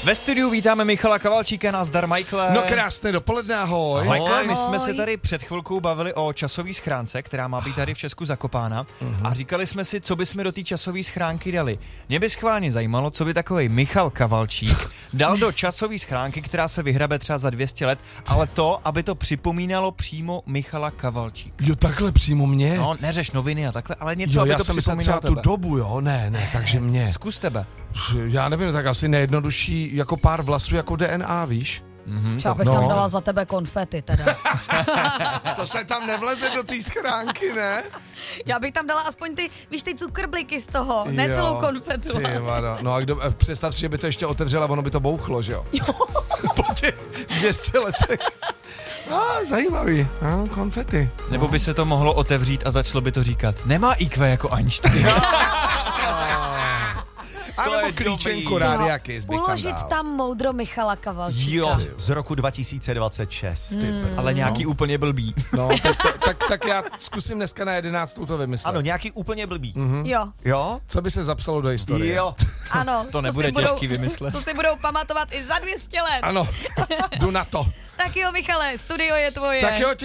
Ve studiu vítáme Michala Kavalčíka, nazdar Michaele. No krásné dopoledne, ahoj. Michaele, my jsme se tady před chvilkou bavili o časové schránce, která má být tady v Česku zakopána a říkali jsme si, co bychom do té časové schránky dali. Mě by schválně zajímalo, co by takovej Michal Kavalčík dal do časové schránky, která se vyhrabe třeba za 200 let, ale to, aby to připomínalo přímo Michala Kavalčíka. Jo, takhle přímo mě? No, neřeš noviny a takhle, ale něco, aby já to jsem myslel připomínalo třeba tebe. tu dobu, jo? Ne, takže mě. Zkus tebe. Já nevím, tak asi nejjednodušší jako pár vlasů jako DNA, víš? Třeba bych tam dala za tebe konfety teda. To se tam nevleze do té schránky, ne? Já bych tam dala aspoň ty, víš, ty cukrbliky z toho, ne Jo, celou konfetu. Ty vado. No a představ si, že by to ještě otevřela, ono by to bouchlo, že jo? Po těch 200 letech. Zajímavý, konfety. Nebo by se to mohlo otevřít a začalo by to říkat, nemá IQ jako Einstein. A nebo klíčenku rádiaky bych tam Uložit dal. tam moudro Michala Kavalčíka. Jo, Z roku 2026. ale nějaký úplně blbý. No, tak já zkusím dneska na 11 to vymyslet. Ano, nějaký úplně blbý. Jo, Jo? Co by se zapsalo do historie? Jo. ano. To co nebude si budou- těžký vymyslet. Co si budou pamatovat i za 200 let. Ano, jdu na to. Tak jo, Michale, studio je tvoje. Tak jo,